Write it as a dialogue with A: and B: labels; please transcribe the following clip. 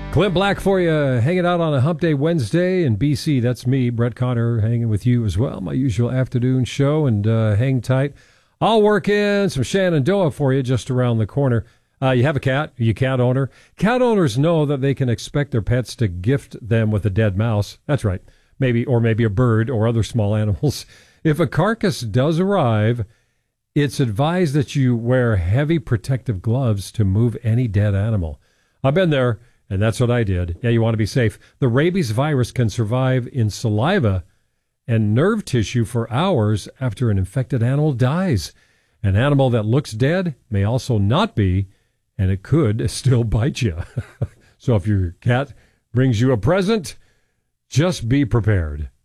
A: Clint Black for you, hanging out on a Hump Day Wednesday in BC. That's me, Brett Connor, hanging with you as well. My usual afternoon show, and hang tight. I'll work in some Shenandoah for you just around the corner. You have a cat? Are you a cat owner? Cat owners know that they can expect their pets to gift them with a dead mouse. That's right. Maybe a bird or other small animals. If a carcass does arrive, it's advised that you wear heavy protective gloves to move any dead animal. I've been there. And that's what I did. Yeah, you want to be safe. The rabies virus can survive in saliva and nerve tissue for hours after an infected animal dies. An animal that looks dead may also not be, and it could still bite you. So if your cat brings you a present, just be prepared.